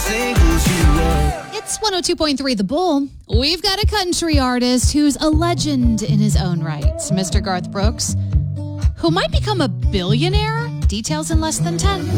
singles you wrote. It's 102.3 The Bull. We've got a country artist who's a legend in his own right, Mr. Garth Brooks, who might become a billionaire. Details in less than 10.